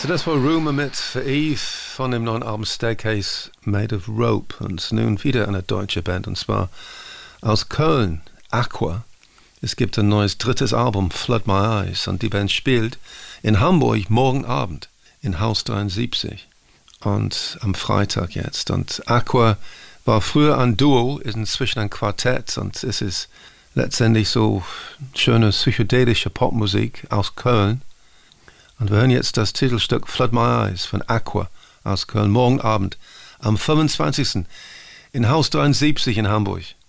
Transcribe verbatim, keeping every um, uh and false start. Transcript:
So das war Rumour mit für Eve von dem neuen Album Staircase Made of Rope und nun wieder eine deutsche Band und zwar aus Köln, Aqua. Es gibt ein neues drittes Album, Flood My Eyes, und die Band spielt in Hamburg morgen Abend in Haus dreiundsiebzig und am Freitag jetzt. Und Aqua war früher ein Duo, ist inzwischen ein Quartett und es ist letztendlich so schöne psychedelische Popmusik aus Köln. Und wir hören jetzt das Titelstück Flood My Eyes von Aqua aus Köln morgen Abend am fünfundzwanzigsten in Haus dreiundsiebzig in Hamburg.